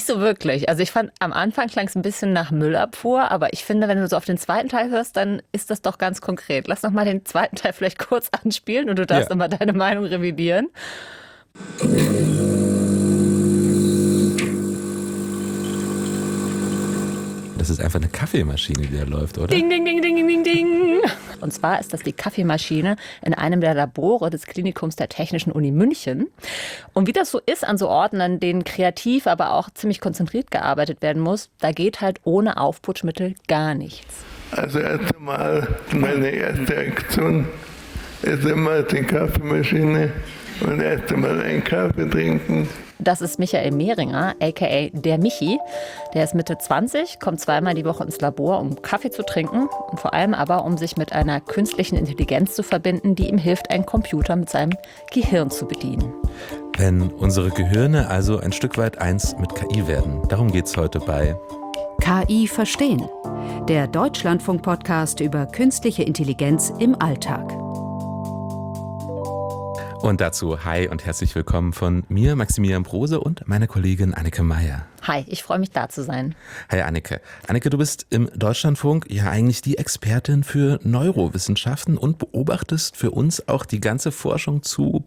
Nicht so wirklich. Also ich fand, am Anfang klang es ein bisschen nach Müllabfuhr, aber ich finde, wenn du so auf den zweiten Teil hörst, dann ist das doch ganz konkret. Lass noch mal den zweiten Teil vielleicht kurz anspielen und du darfst nochmal deine Meinung revidieren. Das ist einfach eine Kaffeemaschine, die da läuft, oder? Ding, ding, ding, ding, ding, ding. Und zwar ist das die Kaffeemaschine in einem der Labore des Klinikums der Technischen Uni München. Und wie das so ist an so Orten, an denen kreativ, aber auch ziemlich konzentriert gearbeitet werden muss, da geht halt ohne Aufputschmittel gar nichts. Also erst einmal, meine erste Aktion ist immer die Kaffeemaschine und erst einmal einen Kaffee trinken. Das ist Michael Mehringer, a.k.a. der Michi. Der ist Mitte 20, kommt zweimal die Woche ins Labor, um Kaffee zu trinken und vor allem aber, um sich mit einer künstlichen Intelligenz zu verbinden, die ihm hilft, einen Computer mit seinem Gehirn zu bedienen. Wenn unsere Gehirne also ein Stück weit eins mit KI werden, darum geht's heute bei KI verstehen, der Deutschlandfunk-Podcast über künstliche Intelligenz im Alltag. Und dazu hi und herzlich willkommen von mir, Maximilian Brose, und meiner Kollegin Anneke Meyer. Hi, ich freue mich, da zu sein. Hi Anneke. Anneke, du bist im Deutschlandfunk ja eigentlich die Expertin für Neurowissenschaften und beobachtest für uns auch die ganze Forschung zu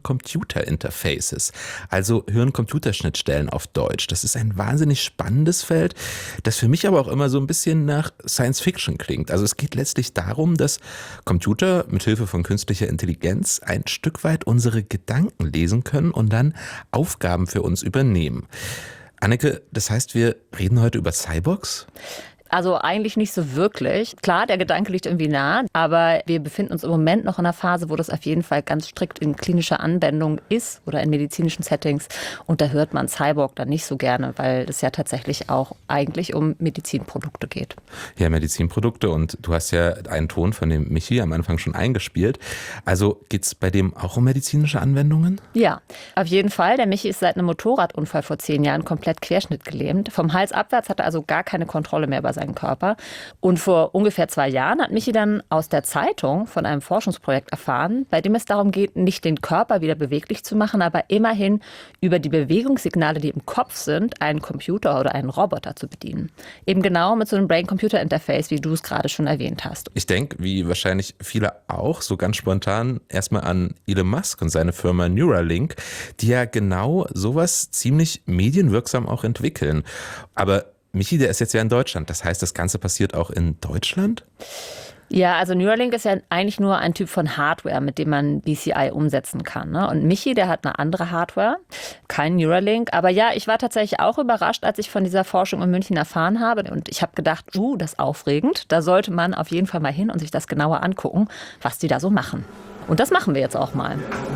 Brain-Computer-Interfaces, also Hirn-Computerschnittstellen auf Deutsch. Das ist ein wahnsinnig spannendes Feld, das für mich aber auch immer so ein bisschen nach Science-Fiction klingt. Also es geht letztlich darum, dass Computer mithilfe von künstlicher Intelligenz ein Stück weit unsere Gedanken lesen können und dann Aufgaben für uns übernehmen. Anneke, das heißt, wir reden heute über Cyborgs? Also eigentlich nicht so wirklich. Klar, der Gedanke liegt irgendwie nah, aber wir befinden uns im Moment noch in einer Phase, wo das auf jeden Fall ganz strikt in klinischer Anwendung ist oder in medizinischen Settings. Und da hört man Cyborg dann nicht so gerne, weil es ja tatsächlich auch eigentlich um Medizinprodukte geht. Ja, Medizinprodukte, und du hast ja einen Ton von dem Michi am Anfang schon eingespielt. Also geht es bei dem auch um medizinische Anwendungen? Ja, auf jeden Fall. Der Michi ist seit einem Motorradunfall vor 10 Jahren komplett querschnittgelähmt. Vom Hals abwärts hat er also gar keine Kontrolle mehr über seinen Körper. Und vor ungefähr 2 Jahren hat Michi dann aus der Zeitung von einem Forschungsprojekt erfahren, bei dem es darum geht, nicht den Körper wieder beweglich zu machen, aber immerhin über die Bewegungssignale, die im Kopf sind, einen Computer oder einen Roboter zu bedienen. Eben genau mit so einem Brain-Computer-Interface, wie du es gerade schon erwähnt hast. Ich denke, wie wahrscheinlich viele auch, so ganz spontan erstmal an Elon Musk und seine Firma Neuralink, die ja genau sowas ziemlich medienwirksam auch entwickeln. Aber Michi, der ist jetzt ja in Deutschland. Das heißt, das Ganze passiert auch in Deutschland? Ja, also Neuralink ist ja eigentlich nur ein Typ von Hardware, mit dem man BCI umsetzen kann, ne? Und Michi, der hat eine andere Hardware, kein Neuralink. Aber ja, ich war tatsächlich auch überrascht, als ich von dieser Forschung in München erfahren habe. Und ich habe gedacht, das ist aufregend. Da sollte man auf jeden Fall mal hin und sich das genauer angucken, was die da so machen. Und das machen wir jetzt auch mal.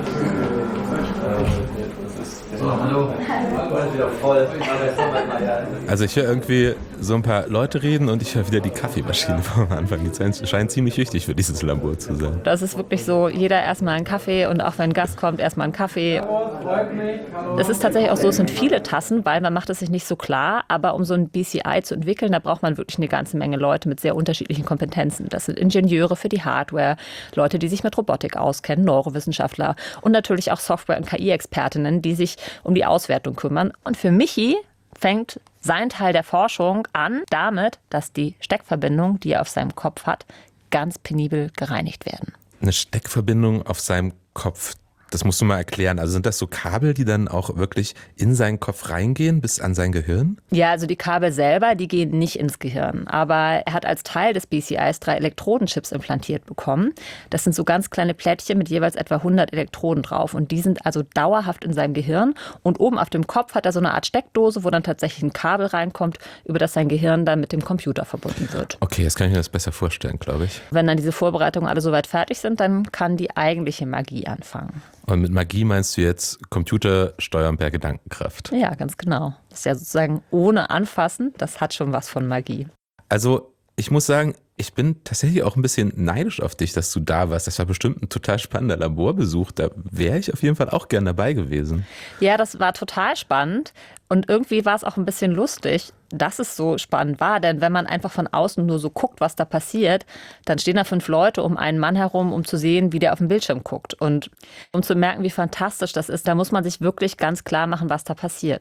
So, hallo. Wieder voll. Also ich höre irgendwie so ein paar Leute reden und ich höre wieder die Kaffeemaschine vom Anfang. Die scheint ziemlich wichtig für dieses Labor zu sein. Das ist wirklich so, jeder erstmal einen Kaffee und auch wenn ein Gast kommt, erstmal einen Kaffee. Es ist tatsächlich auch so, es sind viele Tassen, weil man macht es sich nicht so klar, aber um so ein BCI zu entwickeln, da braucht man wirklich eine ganze Menge Leute mit sehr unterschiedlichen Kompetenzen. Das sind Ingenieure für die Hardware, Leute, die sich mit Robotik auskennen, Neurowissenschaftler und natürlich auch Software- und KI-Expertinnen, die sich um die Auswertung kümmern. Und für Michi fängt sein Teil der Forschung an damit, dass die Steckverbindungen, die er auf seinem Kopf hat, ganz penibel gereinigt werden. Eine Steckverbindung auf seinem Kopf, das musst du mal erklären. Also sind das so Kabel, die dann auch wirklich in seinen Kopf reingehen, bis an sein Gehirn? Ja, also die Kabel selber, die gehen nicht ins Gehirn. Aber er hat als Teil des BCIs 3 Elektrodenchips implantiert bekommen. Das sind so ganz kleine Plättchen mit jeweils etwa 100 Elektroden drauf. Und die sind also dauerhaft in seinem Gehirn. Und oben auf dem Kopf hat er so eine Art Steckdose, wo dann tatsächlich ein Kabel reinkommt, über das sein Gehirn dann mit dem Computer verbunden wird. Okay, jetzt kann ich mir das besser vorstellen, glaube ich. Wenn dann diese Vorbereitungen alle soweit fertig sind, dann kann die eigentliche Magie anfangen. Und mit Magie meinst du jetzt Computer steuern per Gedankenkraft? Ja, ganz genau. Das ist ja sozusagen ohne Anfassen, das hat schon was von Magie. Also ich muss sagen, ich bin tatsächlich auch ein bisschen neidisch auf dich, dass du da warst. Das war bestimmt ein total spannender Laborbesuch. Da wäre ich auf jeden Fall auch gern dabei gewesen. Ja, das war total spannend. Und irgendwie war es auch ein bisschen lustig, dass es so spannend war. Denn wenn man einfach von außen nur so guckt, was da passiert, dann stehen da 5 Leute um einen Mann herum, um zu sehen, wie der auf dem Bildschirm guckt. Und um zu merken, wie fantastisch das ist, da muss man sich wirklich ganz klar machen, was da passiert.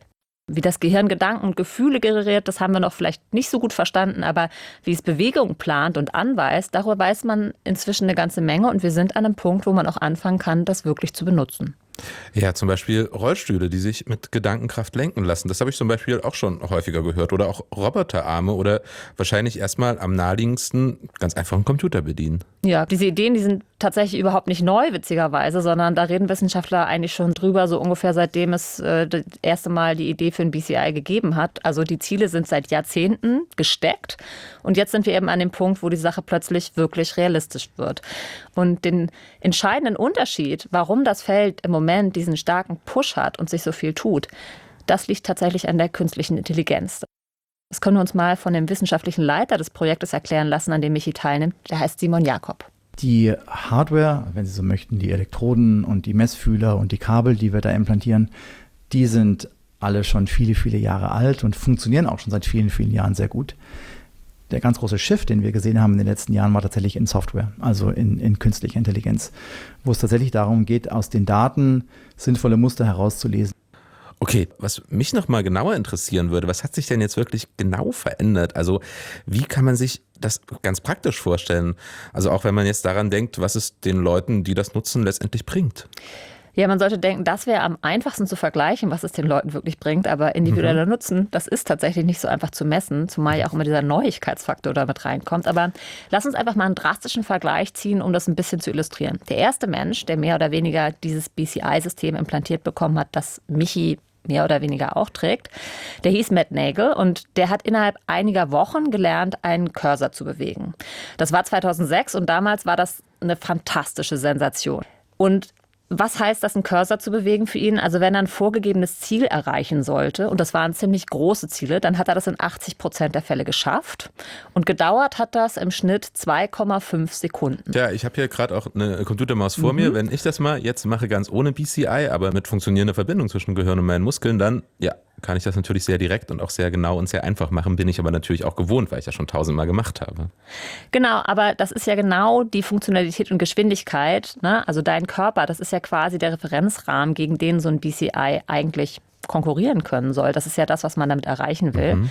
Wie das Gehirn Gedanken und Gefühle generiert, das haben wir noch vielleicht nicht so gut verstanden, aber wie es Bewegung plant und anweist, darüber weiß man inzwischen eine ganze Menge und wir sind an einem Punkt, wo man auch anfangen kann, das wirklich zu benutzen. Ja, zum Beispiel Rollstühle, die sich mit Gedankenkraft lenken lassen. Das habe ich zum Beispiel auch schon häufiger gehört. Oder auch Roboterarme oder wahrscheinlich erstmal am naheliegendsten ganz einfach einen Computer bedienen. Ja, diese Ideen, die sind tatsächlich überhaupt nicht neu, witzigerweise, sondern da reden Wissenschaftler eigentlich schon drüber, so ungefähr seitdem es das erste Mal die Idee für ein BCI gegeben hat. Also die Ziele sind seit Jahrzehnten gesteckt und jetzt sind wir eben an dem Punkt, wo die Sache plötzlich wirklich realistisch wird. Und den entscheidenden Unterschied, warum das Feld im Moment diesen starken Push hat und sich so viel tut, das liegt tatsächlich an der künstlichen Intelligenz. Das können wir uns mal von dem wissenschaftlichen Leiter des Projektes erklären lassen, an dem Michi teilnimmt. Der heißt Simon Jakob. Die Hardware, wenn Sie so möchten, die Elektroden und die Messfühler und die Kabel, die wir da implantieren, die sind alle schon viele, viele Jahre alt und funktionieren auch schon seit vielen, vielen Jahren sehr gut. Der ganz große Shift, den wir gesehen haben in den letzten Jahren, war tatsächlich in Software, also in künstlicher Intelligenz, wo es tatsächlich darum geht, aus den Daten sinnvolle Muster herauszulesen. Okay, was mich noch mal genauer interessieren würde, was hat sich denn jetzt wirklich genau verändert? Also wie kann man sich das ganz praktisch vorstellen? Also auch wenn man jetzt daran denkt, was es den Leuten, die das nutzen, letztendlich bringt. Ja, man sollte denken, das wäre am einfachsten zu vergleichen, was es den Leuten wirklich bringt. Aber individueller Nutzen, das ist tatsächlich nicht so einfach zu messen, zumal ja auch immer dieser Neuigkeitsfaktor damit reinkommt. Aber lass uns einfach mal einen drastischen Vergleich ziehen, um das ein bisschen zu illustrieren. Der erste Mensch, der mehr oder weniger dieses BCI-System implantiert bekommen hat, das Michi mehr oder weniger auch trägt, der hieß Matt Nagle und der hat innerhalb einiger Wochen gelernt, einen Cursor zu bewegen. Das war 2006 und damals war das eine fantastische Sensation. Und was heißt das, einen Cursor zu bewegen für ihn? Also wenn er ein vorgegebenes Ziel erreichen sollte, und das waren ziemlich große Ziele, dann hat er das in 80% der Fälle geschafft. Und gedauert hat das im Schnitt 2,5 Sekunden. Ja, ich habe hier gerade auch eine Computermaus vor mir. Wenn ich das mal jetzt mache, ganz ohne BCI, aber mit funktionierender Verbindung zwischen Gehirn und meinen Muskeln, dann ja, kann ich das natürlich sehr direkt und auch sehr genau und sehr einfach machen, bin ich aber natürlich auch gewohnt, weil ich ja schon 1000-mal gemacht habe. Genau, aber das ist ja genau die Funktionalität und Geschwindigkeit, ne? Also dein Körper, das ist ja quasi der Referenzrahmen, gegen den so ein BCI eigentlich konkurrieren können soll. Das ist ja das, was man damit erreichen will.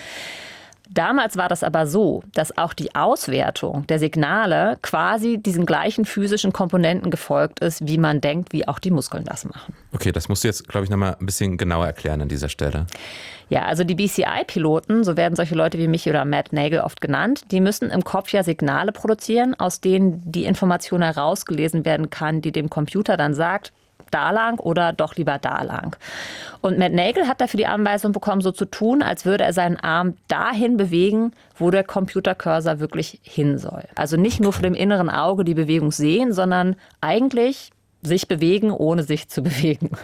Damals war das aber so, dass auch die Auswertung der Signale quasi diesen gleichen physischen Komponenten gefolgt ist, wie man denkt, wie auch die Muskeln das machen. Okay, das musst du jetzt, glaube ich, nochmal ein bisschen genauer erklären an dieser Stelle. Ja, also die BCI-Piloten, so werden solche Leute wie mich oder Matt Nagle oft genannt, die müssen im Kopf ja Signale produzieren, aus denen die Information herausgelesen werden kann, die dem Computer dann sagt, da lang oder doch lieber da lang. Und Matt Nagle hat dafür die Anweisung bekommen, so zu tun, als würde er seinen Arm dahin bewegen, wo der Computercursor wirklich hin soll. Also nicht nur vor dem inneren Auge die Bewegung sehen, sondern eigentlich sich bewegen, ohne sich zu bewegen.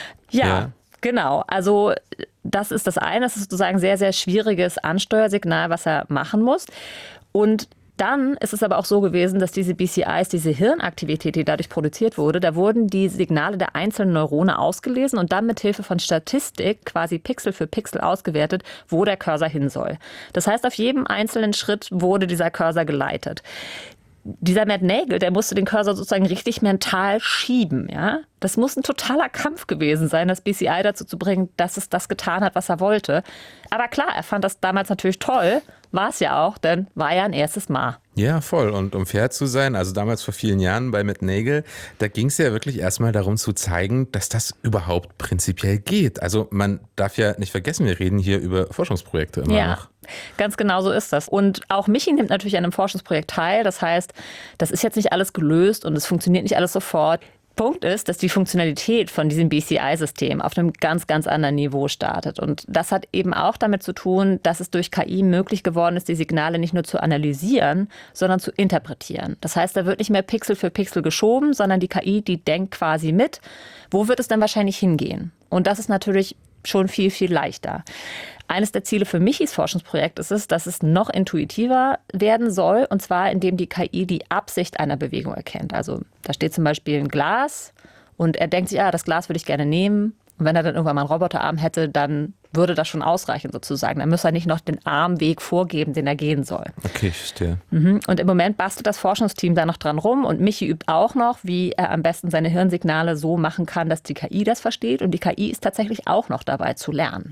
Ja. Genau, also das ist das eine, das ist sozusagen ein sehr, sehr schwieriges Ansteuersignal, was er machen muss. Und dann ist es aber auch so gewesen, dass diese BCIs, diese Hirnaktivität, die dadurch produziert wurde, da wurden die Signale der einzelnen Neurone ausgelesen und dann mit Hilfe von Statistik quasi Pixel für Pixel ausgewertet, wo der Cursor hin soll. Das heißt, auf jedem einzelnen Schritt wurde dieser Cursor geleitet. Dieser Matt Nagle, der musste den Cursor sozusagen richtig mental schieben, ja. Das muss ein totaler Kampf gewesen sein, das BCI dazu zu bringen, dass es das getan hat, was er wollte. Aber klar, er fand das damals natürlich toll, war es ja auch, denn war ja ein erstes Mal. Ja, voll. Und um fair zu sein, also damals vor vielen Jahren bei Matt Nagle, da ging es ja wirklich erstmal darum zu zeigen, dass das überhaupt prinzipiell geht. Also man darf ja nicht vergessen, wir reden hier über Forschungsprojekte immer noch. Ganz genau so ist das. Und auch Michi nimmt natürlich an einem Forschungsprojekt teil. Das heißt, das ist jetzt nicht alles gelöst und es funktioniert nicht alles sofort. Punkt ist, dass die Funktionalität von diesem BCI-System auf einem ganz, ganz anderen Niveau startet. Und das hat eben auch damit zu tun, dass es durch KI möglich geworden ist, die Signale nicht nur zu analysieren, sondern zu interpretieren. Das heißt, da wird nicht mehr Pixel für Pixel geschoben, sondern die KI, die denkt quasi mit, wo wird es dann wahrscheinlich hingehen? Und das ist natürlich schon viel, viel leichter. Eines der Ziele für Michis Forschungsprojekt ist es, dass es noch intuitiver werden soll, und zwar indem die KI die Absicht einer Bewegung erkennt. Also da steht zum Beispiel ein Glas und er denkt sich, das Glas würde ich gerne nehmen. Und wenn er dann irgendwann mal einen Roboterarm hätte, dann würde das schon ausreichen sozusagen. Dann müsste er nicht noch den Armweg vorgeben, den er gehen soll. Okay, ich verstehe. Und im Moment bastelt das Forschungsteam da noch dran rum und Michi übt auch noch, wie er am besten seine Hirnsignale so machen kann, dass die KI das versteht. Und die KI ist tatsächlich auch noch dabei zu lernen.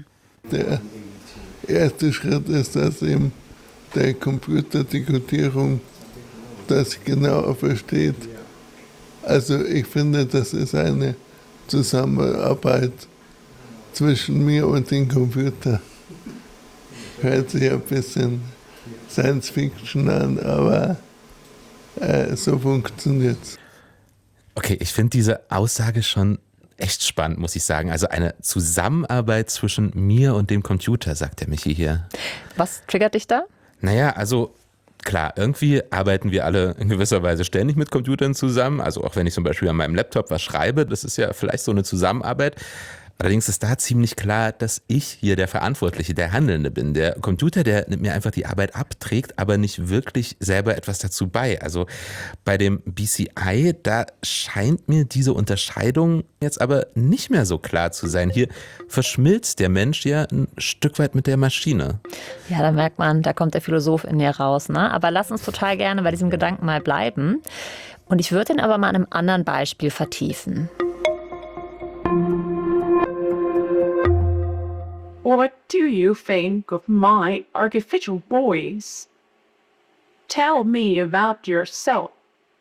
der erste Schritt ist, dass eben der Computer die Codierung das genauer versteht. Also ich finde, das ist eine Zusammenarbeit zwischen mir und dem Computer. Hört sich ein bisschen Science Fiction an, aber so funktioniert's. Okay, ich finde diese Aussage schon echt spannend, muss ich sagen. Also eine Zusammenarbeit zwischen mir und dem Computer, sagt der Michi hier. Was triggert dich da? Naja, also klar, irgendwie arbeiten wir alle in gewisser Weise ständig mit Computern zusammen. Also auch wenn ich zum Beispiel an meinem Laptop was schreibe, das ist ja vielleicht so eine Zusammenarbeit. Allerdings ist da ziemlich klar, dass ich hier der Verantwortliche, der Handelnde bin. Der Computer, der nimmt mir einfach die Arbeit ab, trägt aber nicht wirklich selber etwas dazu bei. Also bei dem BCI, da scheint mir diese Unterscheidung jetzt aber nicht mehr so klar zu sein. Hier verschmilzt der Mensch ja ein Stück weit mit der Maschine. Ja, da merkt man, da kommt der Philosoph in dir raus, ne? Aber lass uns total gerne bei diesem Gedanken mal bleiben. Und ich würde ihn aber mal an einem anderen Beispiel vertiefen. What do you think of my artificial voice? Tell me about yourself.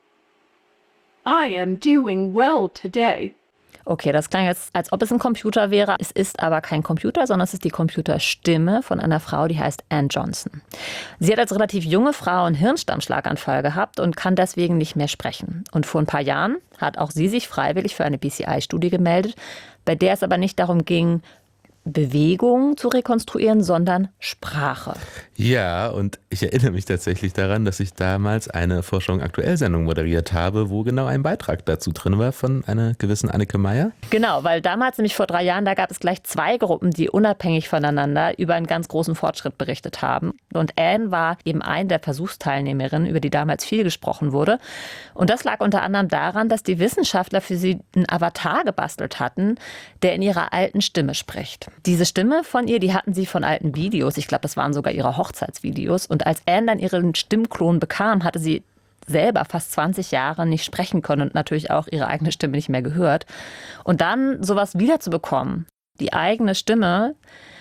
I am doing well today. Okay, das klang jetzt, als ob es ein Computer wäre. Es ist aber kein Computer, sondern es ist die Computerstimme von einer Frau, die heißt Ann Johnson. Sie hat als relativ junge Frau einen Hirnstammschlaganfall gehabt und kann deswegen nicht mehr sprechen. Und vor ein paar Jahren hat auch sie sich freiwillig für eine BCI-Studie gemeldet, bei der es aber nicht darum ging, Bewegung zu rekonstruieren, sondern Sprache. Ja, und ich erinnere mich tatsächlich daran, dass ich damals eine Forschung-Aktuell-Sendung moderiert habe, wo genau ein Beitrag dazu drin war von einer gewissen Anneke Meyer. Genau, weil damals, nämlich vor 3 Jahren, da gab es gleich 2 Gruppen, die unabhängig voneinander über einen ganz großen Fortschritt berichtet haben. Und Anne war eben eine der Versuchsteilnehmerinnen, über die damals viel gesprochen wurde. Und das lag unter anderem daran, dass die Wissenschaftler für sie einen Avatar gebastelt hatten, der in ihrer alten Stimme spricht. Diese Stimme von ihr, die hatten sie von alten Videos. Ich glaube, das waren sogar ihre Hochzeitsvideos. Und als Anne dann ihren Stimmklon bekam, hatte sie selber fast 20 Jahre nicht sprechen können und natürlich auch ihre eigene Stimme nicht mehr gehört. Und dann sowas wiederzubekommen, die eigene Stimme,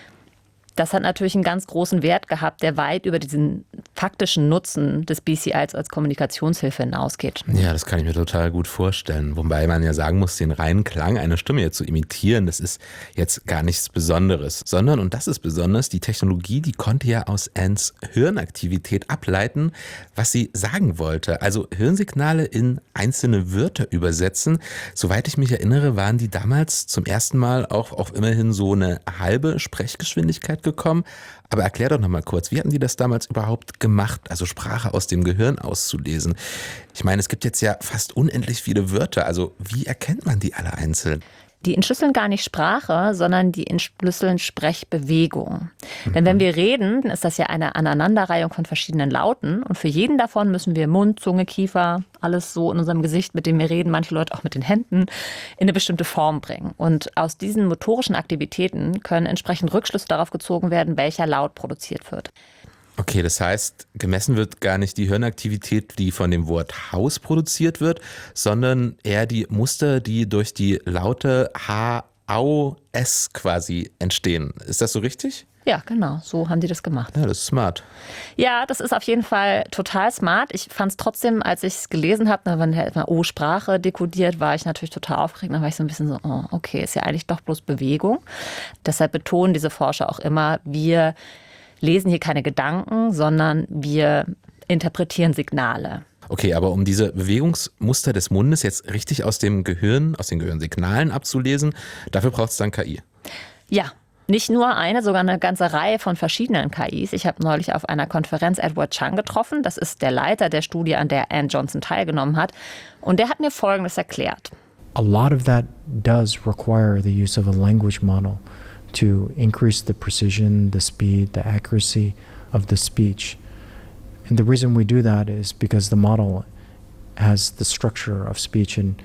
das hat natürlich einen ganz großen Wert gehabt, der weit über diesen faktischen Nutzen des BCI als Kommunikationshilfe hinausgeht. Ja, das kann ich mir total gut vorstellen. Wobei man ja sagen muss, den reinen Klang einer Stimme jetzt zu imitieren, das ist jetzt gar nichts Besonderes. Sondern, und das ist besonders, die Technologie, die konnte ja aus Anns Hirnaktivität ableiten, was sie sagen wollte. Also Hirnsignale in einzelne Wörter übersetzen. Soweit ich mich erinnere, waren die damals zum ersten Mal auch auf immerhin so eine halbe Sprechgeschwindigkeit gekommen. Aber erklär doch noch mal kurz, wie hatten die das damals überhaupt gemacht, also Sprache aus dem Gehirn auszulesen? Ich meine, es gibt jetzt ja fast unendlich viele Wörter, also wie erkennt man die alle einzeln? Die entschlüsseln gar nicht Sprache, sondern die entschlüsseln Sprechbewegung. Denn wenn wir reden, ist das ja eine Aneinanderreihung von verschiedenen Lauten. Und für jeden davon müssen wir Mund, Zunge, Kiefer, alles so in unserem Gesicht, mit dem wir reden, manche Leute auch mit den Händen, in eine bestimmte Form bringen. Und aus diesen motorischen Aktivitäten können entsprechend Rückschlüsse darauf gezogen werden, welcher Laut produziert wird. Okay, das heißt, gemessen wird gar nicht die Hirnaktivität, die von dem Wort Haus produziert wird, sondern eher die Muster, die durch die Laute H, Au, S quasi entstehen. Ist das so richtig? Ja, genau, so haben die das gemacht. Ja, das ist smart. Ja, das ist auf jeden Fall total smart. Ich fand es trotzdem, als ich es gelesen habe, wenn halt immer Sprache dekodiert, war ich natürlich total aufgeregt. Dann war ich so ein bisschen so, oh, okay, ist ja eigentlich doch bloß Bewegung. Deshalb betonen diese Forscher auch immer, wir lesen hier keine Gedanken, sondern wir interpretieren Signale. Okay, aber um diese Bewegungsmuster des Mundes jetzt richtig aus dem Gehirn, aus den Gehirnsignalen abzulesen, dafür braucht es dann KI. Ja, nicht nur eine, sogar eine ganze Reihe von verschiedenen KIs. Ich habe neulich auf einer Konferenz Edward Chang getroffen. Das ist der Leiter der Studie, an der Ann Johnson teilgenommen hat. Und der hat mir Folgendes erklärt. A lot of that does require the use of a language model to increase the precision, the speed, the accuracy of the speech. And the reason we do that is because the model has the structure of speech, and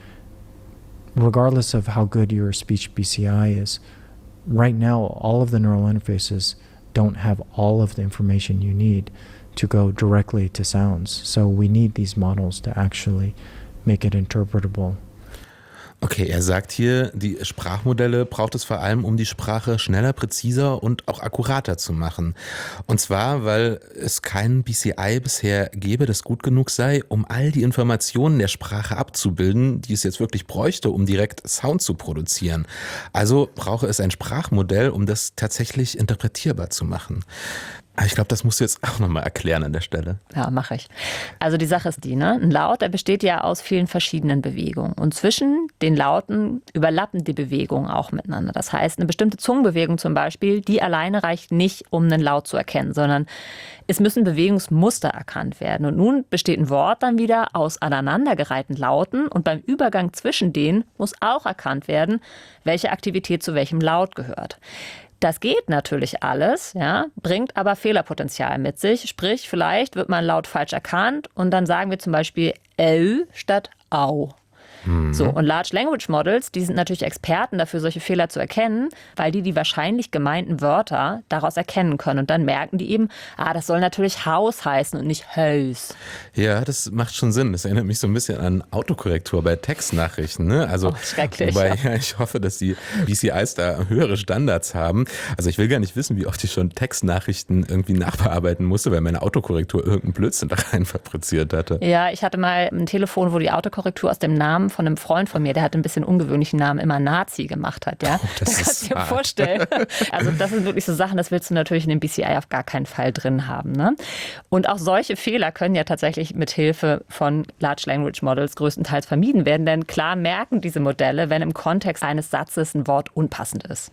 regardless of how good your speech BCI is, right now all of the neural interfaces don't have all of the information you need to go directly to sounds. So we need these models to actually make it interpretable. Okay, er sagt hier, die Sprachmodelle braucht es vor allem, um die Sprache schneller, präziser und auch akkurater zu machen. Und zwar, weil es kein BCI bisher gäbe, das gut genug sei, um all die Informationen der Sprache abzubilden, die es jetzt wirklich bräuchte, um direkt Sound zu produzieren. Also brauche es ein Sprachmodell, um das tatsächlich interpretierbar zu machen. Aber ich glaube, das musst du jetzt auch nochmal erklären an der Stelle. Ja, mache ich. Also die Sache ist die, ne? Ein Laut, der besteht ja aus vielen verschiedenen Bewegungen. Und zwischen den Lauten überlappen die Bewegungen auch miteinander. Das heißt, eine bestimmte Zungenbewegung zum Beispiel, die alleine reicht nicht, um einen Laut zu erkennen, sondern es müssen Bewegungsmuster erkannt werden. Und nun besteht ein Wort dann wieder aus aneinandergereihten Lauten und beim Übergang zwischen denen muss auch erkannt werden, welche Aktivität zu welchem Laut gehört. Das geht natürlich alles, ja, bringt aber Fehlerpotenzial mit sich. Sprich, vielleicht wird man Laut falsch erkannt und dann sagen wir zum Beispiel statt Au. So, und Large Language Models, die sind natürlich Experten dafür, solche Fehler zu erkennen, weil die wahrscheinlich gemeinten Wörter daraus erkennen können. Und dann merken die eben, das soll natürlich Haus heißen und nicht Haus. Ja, das macht schon Sinn. Das erinnert mich so ein bisschen an Autokorrektur bei Textnachrichten. Ne? Also, schrecklich. Wobei ich hoffe, dass die BCIs da höhere Standards haben. Also ich will gar nicht wissen, wie oft ich schon Textnachrichten irgendwie nachbearbeiten musste, weil meine Autokorrektur irgendeinen Blödsinn da rein fabriziert hatte. Ja, ich hatte mal ein Telefon, wo die Autokorrektur aus dem Namen von einem Freund von mir, der hat einen bisschen ungewöhnlichen Namen, immer Nazi gemacht hat. Ja? Das kannst du dir hart. Vorstellen. Also das sind wirklich so Sachen, das willst du natürlich in dem BCI auf gar keinen Fall drin haben. Ne? Und auch solche Fehler können ja tatsächlich mit Hilfe von Large Language Models größtenteils vermieden werden, denn klar merken diese Modelle, wenn im Kontext eines Satzes ein Wort unpassend ist.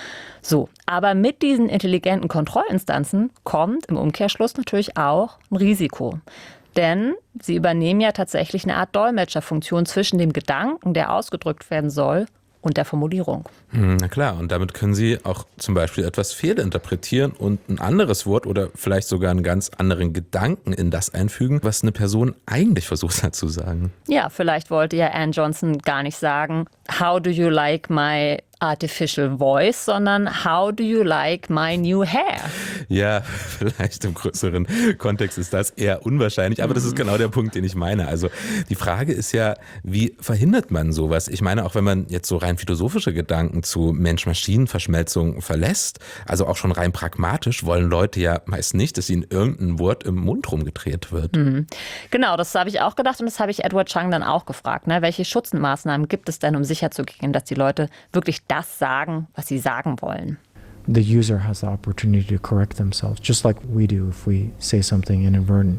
So, aber mit diesen intelligenten Kontrollinstanzen kommt im Umkehrschluss natürlich auch ein Risiko. Denn sie übernehmen ja tatsächlich eine Art Dolmetscherfunktion zwischen dem Gedanken, der ausgedrückt werden soll, und der Formulierung. Na klar, und damit können Sie auch zum Beispiel etwas fehlinterpretieren und ein anderes Wort oder vielleicht sogar einen ganz anderen Gedanken in das einfügen, was eine Person eigentlich versucht hat zu sagen. Ja, vielleicht wollte ja Ann Johnson gar nicht sagen, how do you like my artificial voice, sondern how do you like my new hair? Ja, vielleicht im größeren Kontext ist das eher unwahrscheinlich, aber das ist genau der Punkt, den ich meine. Also die Frage ist ja, wie verhindert man sowas? Ich meine, auch wenn man jetzt so rein philosophische Gedanken zu Mensch-Maschinen-Verschmelzung verlässt, also auch schon rein pragmatisch, wollen Leute ja meist nicht, dass ihnen irgendein Wort im Mund rumgedreht wird. Genau, das habe ich auch gedacht und das habe ich Edward Chung dann auch gefragt. Ne? Welche Schutzmaßnahmen gibt es denn, um sicherzugehen, dass die Leute wirklich das sagen, was sie sagen wollen? The user has the opportunity to correct themselves, just like we do if we say something inadvertent.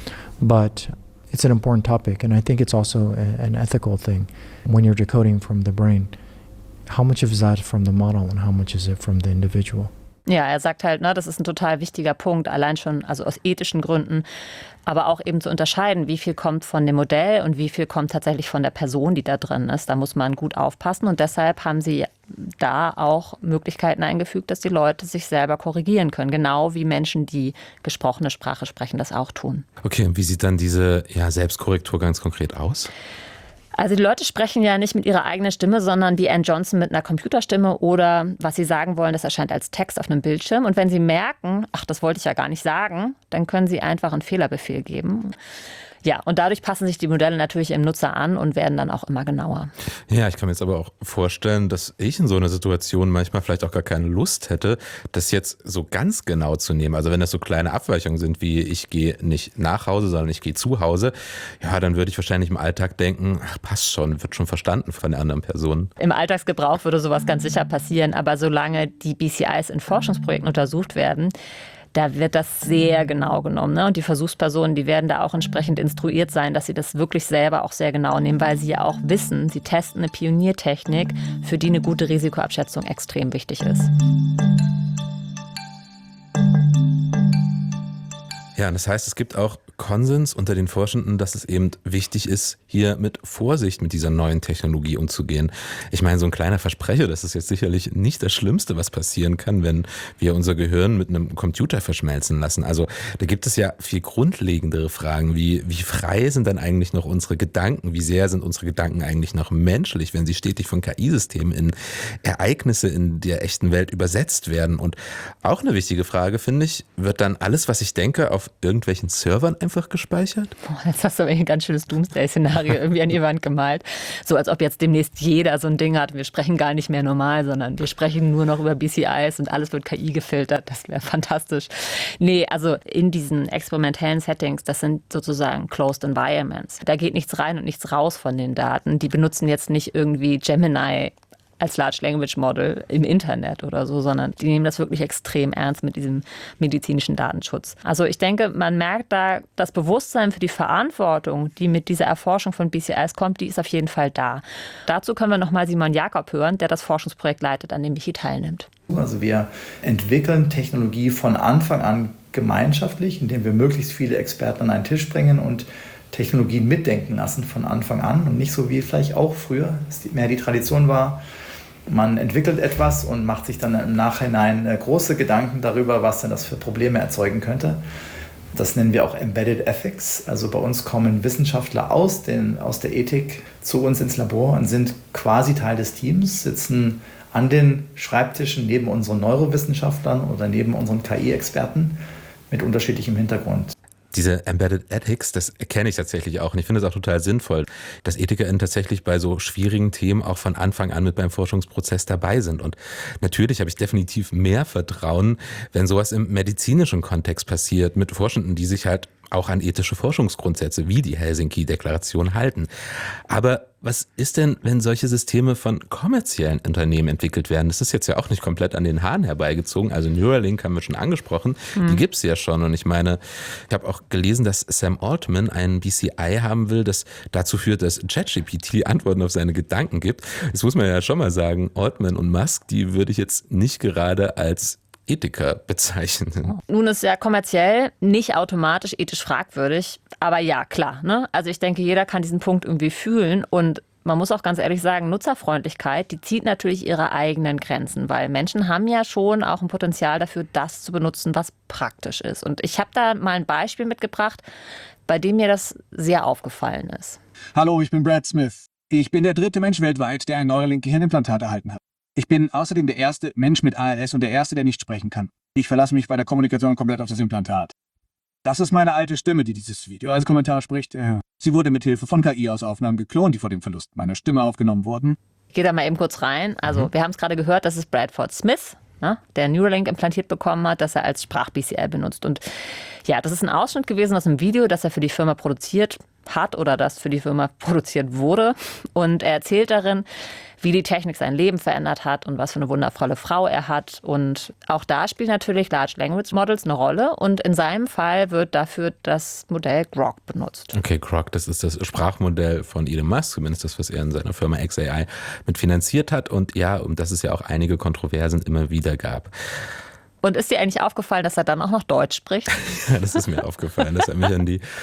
But it's an important topic, and I think it's also an ethical thing. When you're decoding from the brain, how much is that from the model and how much is it from the individual? Ja, er sagt halt, ne, das ist ein total wichtiger Punkt, allein schon also aus ethischen Gründen, aber auch eben zu unterscheiden, wie viel kommt von dem Modell und wie viel kommt tatsächlich von der Person, die da drin ist. Da muss man gut aufpassen und deshalb haben sie da auch Möglichkeiten eingefügt, dass die Leute sich selber korrigieren können, genau wie Menschen, die gesprochene Sprache sprechen, das auch tun. Okay, und wie sieht dann diese Selbstkorrektur ganz konkret aus? Also die Leute sprechen ja nicht mit ihrer eigenen Stimme, sondern wie Ann Johnson mit einer Computerstimme oder was sie sagen wollen, das erscheint als Text auf einem Bildschirm. Und wenn sie merken, das wollte ich ja gar nicht sagen, dann können sie einfach einen Fehlerbefehl geben. Ja, und dadurch passen sich die Modelle natürlich im Nutzer an und werden dann auch immer genauer. Ja, ich kann mir jetzt aber auch vorstellen, dass ich in so einer Situation manchmal vielleicht auch gar keine Lust hätte, das jetzt so ganz genau zu nehmen. Also wenn das so kleine Abweichungen sind, wie ich gehe nicht nach Hause, sondern ich gehe zu Hause, ja, dann würde ich wahrscheinlich im Alltag denken, passt schon, wird schon verstanden von der anderen Person. Im Alltagsgebrauch würde sowas ganz sicher passieren, aber solange die BCIs in Forschungsprojekten untersucht werden, da wird das sehr genau genommen. Ne? Und die Versuchspersonen, die werden da auch entsprechend instruiert sein, dass sie das wirklich selber auch sehr genau nehmen, weil sie ja auch wissen, sie testen eine Pioniertechnik, für die eine gute Risikoabschätzung extrem wichtig ist. Ja, und das heißt, es gibt auch Konsens unter den Forschenden, dass es eben wichtig ist, hier mit Vorsicht mit dieser neuen Technologie umzugehen. Ich meine, so ein kleiner Versprecher, das ist jetzt sicherlich nicht das Schlimmste, was passieren kann, wenn wir unser Gehirn mit einem Computer verschmelzen lassen. Also da gibt es ja viel grundlegendere Fragen, wie frei sind dann eigentlich noch unsere Gedanken? Wie sehr sind unsere Gedanken eigentlich noch menschlich, wenn sie stetig von KI-Systemen in Ereignisse in der echten Welt übersetzt werden? Und auch eine wichtige Frage, finde ich, wird dann alles, was ich denke, auf irgendwelchen Servern einfach einfach gespeichert? Jetzt hast du aber ein ganz schönes Doomsday-Szenario irgendwie an die Wand gemalt. So als ob jetzt demnächst jeder so ein Ding hat. Wir sprechen gar nicht mehr normal, sondern wir sprechen nur noch über BCIs und alles wird KI gefiltert. Das wäre fantastisch. Nee, also in diesen experimentellen Settings, das sind sozusagen closed environments. Da geht nichts rein und nichts raus von den Daten. Die benutzen jetzt nicht irgendwie Gemini als Large Language Model im Internet oder so, sondern die nehmen das wirklich extrem ernst mit diesem medizinischen Datenschutz. Also ich denke, man merkt da, das Bewusstsein für die Verantwortung, die mit dieser Erforschung von BCIs kommt, die ist auf jeden Fall da. Dazu können wir nochmal Simon Jakob hören, der das Forschungsprojekt leitet, an dem Michi teilnimmt. Also wir entwickeln Technologie von Anfang an gemeinschaftlich, indem wir möglichst viele Experten an einen Tisch bringen und Technologien mitdenken lassen von Anfang an und nicht so wie vielleicht auch früher, dass mehr die Tradition war. Man entwickelt etwas und macht sich dann im Nachhinein große Gedanken darüber, was denn das für Probleme erzeugen könnte. Das nennen wir auch Embedded Ethics. Also bei uns kommen Wissenschaftler aus der Ethik zu uns ins Labor und sind quasi Teil des Teams, sitzen an den Schreibtischen neben unseren Neurowissenschaftlern oder neben unseren KI-Experten mit unterschiedlichem Hintergrund. Diese Embedded Ethics, das kenne ich tatsächlich auch und ich finde es auch total sinnvoll, dass EthikerInnen tatsächlich bei so schwierigen Themen auch von Anfang an mit beim Forschungsprozess dabei sind. Und natürlich habe ich definitiv mehr Vertrauen, wenn sowas im medizinischen Kontext passiert, mit Forschenden, die sich halt auch an ethische Forschungsgrundsätze wie die Helsinki-Deklaration halten. Aber was ist denn, wenn solche Systeme von kommerziellen Unternehmen entwickelt werden? Das ist jetzt ja auch nicht komplett an den Haaren herbeigezogen. Also Neuralink haben wir schon angesprochen. Die gibt es ja schon. Und ich meine, ich habe auch gelesen, dass Sam Altman einen BCI haben will, das dazu führt, dass ChatGPT Antworten auf seine Gedanken gibt. Das muss man ja schon mal sagen. Altman und Musk, die würde ich jetzt nicht gerade als Ethiker bezeichnen. Nun ist ja kommerziell nicht automatisch ethisch fragwürdig, aber ja, klar. Ne? Also ich denke, jeder kann diesen Punkt irgendwie fühlen und man muss auch ganz ehrlich sagen, Nutzerfreundlichkeit, die zieht natürlich ihre eigenen Grenzen, weil Menschen haben ja schon auch ein Potenzial dafür, das zu benutzen, was praktisch ist. Und ich habe da mal ein Beispiel mitgebracht, bei dem mir das sehr aufgefallen ist. Hallo, ich bin Brad Smith. Ich bin der 3. Mensch weltweit, der ein Neuralink-Gehirnimplantat erhalten hat. Ich bin außerdem der erste Mensch mit ALS und der erste, der nicht sprechen kann. Ich verlasse mich bei der Kommunikation komplett auf das Implantat. Das ist meine alte Stimme, die dieses Video als Kommentar spricht. Sie wurde mit Hilfe von KI aus Aufnahmen geklont, die vor dem Verlust meiner Stimme aufgenommen wurden. Ich gehe da mal eben kurz rein. Also wir haben es gerade gehört, das ist Bradford Smith, ne, der Neuralink implantiert bekommen hat, das er als Sprach-BCI benutzt. Und ja, das ist ein Ausschnitt gewesen aus einem Video, das er für die Firma produziert hat oder das für die Firma produziert wurde. Und er erzählt darin, wie die Technik sein Leben verändert hat und was für eine wundervolle Frau er hat. Und auch da spielen natürlich Large Language Models eine Rolle. Und in seinem Fall wird dafür das Modell Grok benutzt. Okay, Grok, das ist das Sprachmodell von Elon Musk, zumindest das, was er in seiner Firma XAI mitfinanziert hat. Und ja, um das es ja auch einige Kontroversen immer wieder gab. Und ist dir eigentlich aufgefallen, dass er dann auch noch Deutsch spricht? Ja, das ist mir aufgefallen. Das hat mich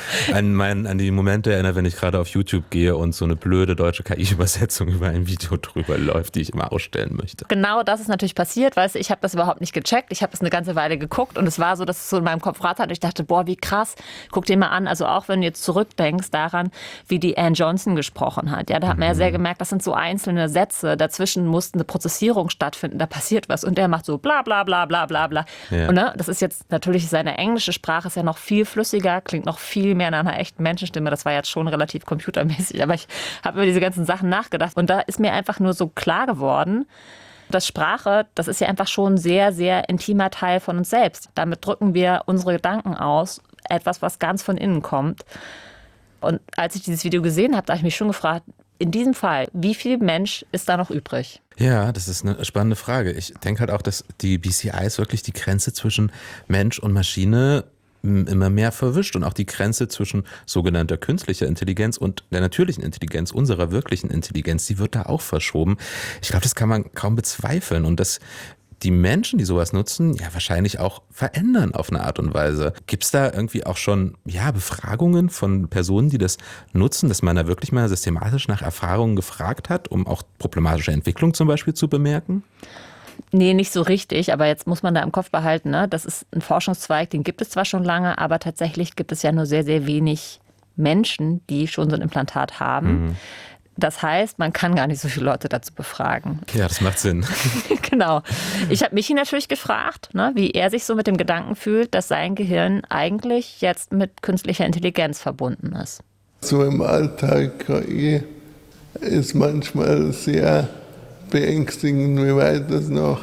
an die Momente erinnert, wenn ich gerade auf YouTube gehe und so eine blöde deutsche KI-Übersetzung über ein Video drüber läuft, die ich immer ausstellen möchte. Genau das ist natürlich passiert, weißt du, ich habe das überhaupt nicht gecheckt. Ich habe das eine ganze Weile geguckt und es war so, dass es so in meinem Kopf rattert und ich dachte, boah, wie krass, guck dir mal an. Also auch wenn du jetzt zurückdenkst daran, wie die Ann Johnson gesprochen hat. Ja, da hat man ja sehr gemerkt, das sind so einzelne Sätze. Dazwischen musste eine Prozessierung stattfinden, da passiert was und der macht so bla bla bla bla bla. Ja. Und ne, das ist jetzt natürlich, seine englische Sprache ist ja noch viel flüssiger, klingt noch viel mehr nach einer echten Menschenstimme. Das war jetzt schon relativ computermäßig, aber ich habe über diese ganzen Sachen nachgedacht. Und da ist mir einfach nur so klar geworden, dass Sprache, das ist ja einfach schon ein sehr, sehr intimer Teil von uns selbst. Damit drücken wir unsere Gedanken aus, etwas, was ganz von innen kommt. Und als ich dieses Video gesehen habe, da habe ich mich schon gefragt, in diesem Fall, wie viel Mensch ist da noch übrig? Ja, das ist eine spannende Frage. Ich denke halt auch, dass die BCIs wirklich die Grenze zwischen Mensch und Maschine immer mehr verwischt und auch die Grenze zwischen sogenannter künstlicher Intelligenz und der natürlichen Intelligenz, unserer wirklichen Intelligenz, die wird da auch verschoben. Ich glaube, das kann man kaum bezweifeln und das die Menschen, die sowas nutzen, ja wahrscheinlich auch verändern auf eine Art und Weise. Gibt es da irgendwie auch schon Befragungen von Personen, die das nutzen, dass man da wirklich mal systematisch nach Erfahrungen gefragt hat, um auch problematische Entwicklung zum Beispiel zu bemerken? Nee, nicht so richtig, aber jetzt muss man da im Kopf behalten, ne? Das ist ein Forschungszweig, den gibt es zwar schon lange, aber tatsächlich gibt es ja nur sehr, sehr wenig Menschen, die schon so ein Implantat haben. Das heißt, man kann gar nicht so viele Leute dazu befragen. Ja, das macht Sinn. Genau. Ich habe Michi natürlich gefragt, ne, wie er sich so mit dem Gedanken fühlt, dass sein Gehirn eigentlich jetzt mit künstlicher Intelligenz verbunden ist. So im Alltag KI ist manchmal sehr beängstigend, wie weit das noch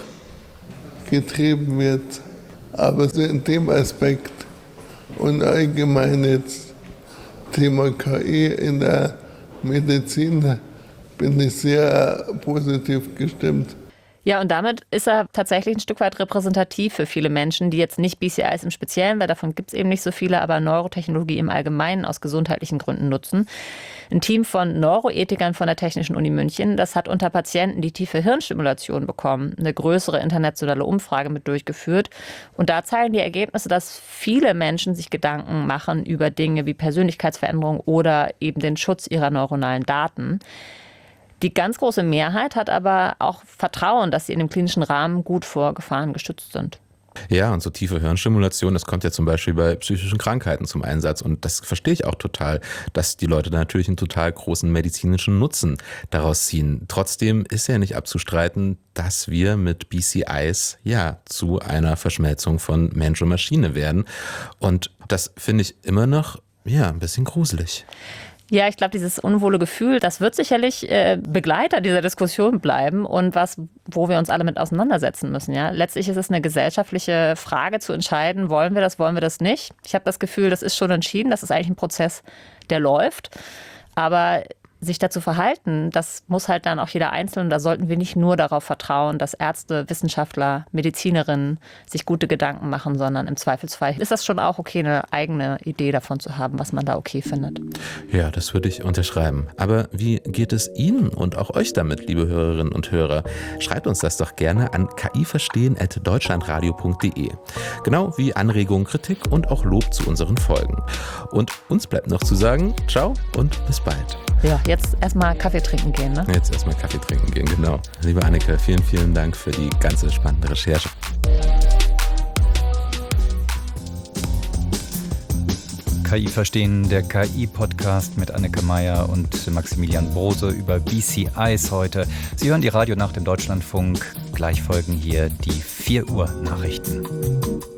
getrieben wird. Aber so in dem Aspekt und allgemein jetzt Thema KI in der Medizin bin ich sehr positiv gestimmt. Ja, und damit ist er tatsächlich ein Stück weit repräsentativ für viele Menschen, die jetzt nicht BCIs im Speziellen, weil davon gibt es eben nicht so viele, aber Neurotechnologie im Allgemeinen aus gesundheitlichen Gründen nutzen. Ein Team von Neuroethikern von der Technischen Uni München, das hat unter Patienten die tiefe Hirnstimulation bekommen, eine größere internationale Umfrage mit durchgeführt. Und da zeigen die Ergebnisse, dass viele Menschen sich Gedanken machen über Dinge wie Persönlichkeitsveränderung oder eben den Schutz ihrer neuronalen Daten. Die ganz große Mehrheit hat aber auch Vertrauen, dass sie in dem klinischen Rahmen gut vor Gefahren geschützt sind. Ja, und so tiefe Hirnstimulation, das kommt ja zum Beispiel bei psychischen Krankheiten zum Einsatz. Und das verstehe ich auch total, dass die Leute da natürlich einen total großen medizinischen Nutzen daraus ziehen. Trotzdem ist ja nicht abzustreiten, dass wir mit BCIs ja zu einer Verschmelzung von Mensch und Maschine werden. Und das finde ich immer noch ein bisschen gruselig. Ja, ich glaube, dieses unwohle Gefühl, das wird sicherlich Begleiter dieser Diskussion bleiben und wo wir uns alle mit auseinandersetzen müssen. Ja? Letztlich ist es eine gesellschaftliche Frage zu entscheiden, wollen wir das nicht? Ich habe das Gefühl, das ist schon entschieden, das ist eigentlich ein Prozess, der läuft. Aber sich dazu verhalten, das muss halt dann auch jeder Einzelne. Da sollten wir nicht nur darauf vertrauen, dass Ärzte, Wissenschaftler, Medizinerinnen sich gute Gedanken machen, sondern im Zweifelsfall ist das schon auch okay, eine eigene Idee davon zu haben, was man da okay findet. Ja, das würde ich unterschreiben. Aber wie geht es Ihnen und auch euch damit, liebe Hörerinnen und Hörer? Schreibt uns das doch gerne an kiverstehen@deutschlandradio.de. Genau wie Anregungen, Kritik und auch Lob zu unseren Folgen. Und uns bleibt noch zu sagen, ciao und bis bald. Ja, jetzt erstmal Kaffee trinken gehen, ne? Jetzt erstmal Kaffee trinken gehen, genau. Liebe Anneke, vielen, vielen Dank für die ganze spannende Recherche. KI verstehen, der KI-Podcast mit Anneke Meyer und Maximilian Brose über BCIs heute. Sie hören die Radio nach dem Deutschlandfunk. Gleich folgen hier die 4 Uhr Nachrichten.